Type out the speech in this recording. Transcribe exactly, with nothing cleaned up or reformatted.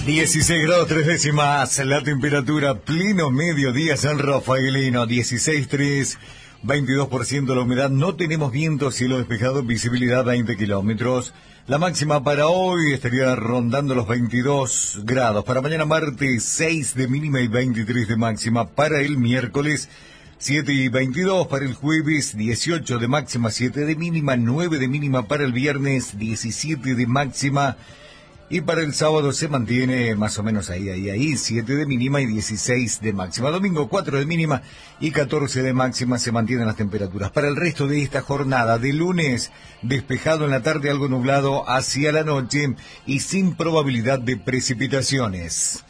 dieciséis grados tres décimas, la temperatura pleno mediodía San Rafaelino, dieciséis punto tres, veintidós por ciento la humedad, no tenemos viento, cielo despejado, visibilidad veinte kilómetros. La máxima para hoy estaría rondando los veintidós grados. Para mañana martes, seis de mínima y veintitrés de máxima. Para el miércoles, siete y veintidós. Para el jueves, dieciocho de máxima, siete de mínima, nueve de mínima. Para el viernes, diecisiete de máxima. Y para el sábado se mantiene más o menos ahí, ahí, ahí, siete de mínima y dieciséis de máxima. Domingo cuatro de mínima y catorce de máxima, se mantienen las temperaturas. Para el resto de esta jornada, de lunes, despejado en la tarde, algo nublado hacia la noche y sin probabilidad de precipitaciones.